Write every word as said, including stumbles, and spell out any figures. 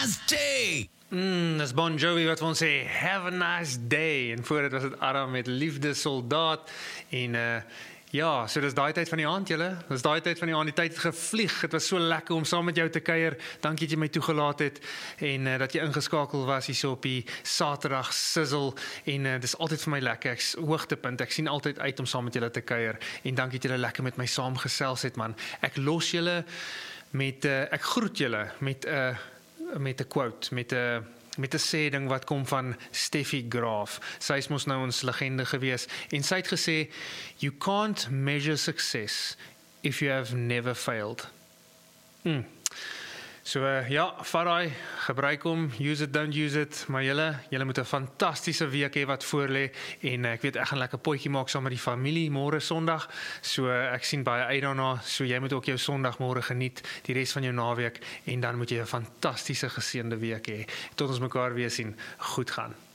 nice day. Mm, dis Bon Jovi wat vir ons sê, have a nice day. En voor dit was dit Adam met Liefde Soldaat. En uh, ja, so dis daai tyd van die aand, julle. Dis daai tyd van die aand, die tyd het gevlieg. Dit was so lekker om saam met jou te kuier. Dankie dat jy my toegelaat het en uh, dat jy ingeskakel was hier so op die Saterdag sizzle. En uh, dis altyd vir my lekker. Ek's hoogtepunt. Ek sien altyd uit om saam met julle te kuier. En dankie dat julle lekker met my saamgesels het, man. Ek los julle met uh, ek groet julle met 'n uh, met 'n quote, met 'n met 'n sê ding wat kom van Steffi Graf. Sy is mos nou ons legende gewees en sy het gesê, you can't measure success if you have never failed. Hmm. So uh, ja, vat daai, gebruik hom, use it, don't use it, maar julle, julle moet 'n fantastiese week hê wat voor lê en uh, ek weet ek gaan lekker potjie maak saam met die familie môre Sondag. So uh, ek sien baie uit daarna. So jy moet ook jou Sondag môre geniet, die res van jou naweek en dan moet jy 'n fantastiese geseënde week hê. Tot ons mekaar weer sien. Goed gaan.